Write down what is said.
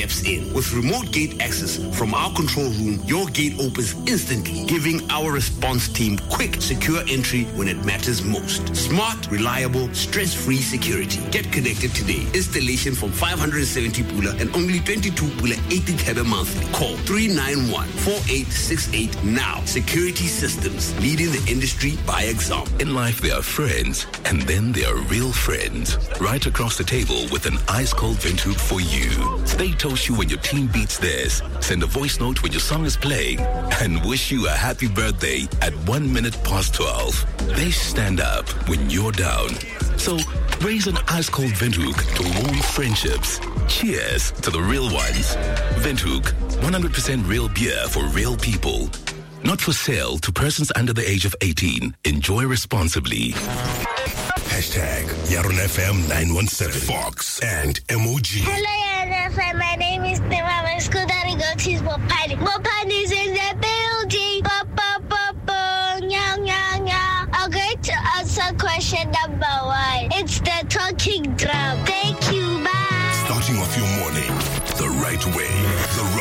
steps in. With remote gate access from our control room, your gate opens instantly, giving our response team quick, secure entry when it matters most. Smart, reliable, stress-free security. Get connected today. Installation from 570 pula and only 22 pula 80 thebe monthly. Call 391-4868 now. Security Systems, leading the industry by example. In life, there are friends, and then there are real friends. Right across the table with an ice-cold Windhoek for you. They toast you when your team beats theirs, send a voice note when your song is playing, and wish you a happy birthday at 12:01. They stand up when you're down. So raise an ice-cold Windhoek to warm friendships. Cheers to the real ones. Windhoek, 100% real beer for real people. Not for sale to persons under the age of 18. Enjoy responsibly. Hashtag Yaron FM 917 Fox and MOG. Hello Yaron FM, my name is Tima. My school that I go to is Mopani. Mopani is in the building. I'm going to answer question number 1. It's the talking drum. Thank you, bye. Starting off your morning the right way. The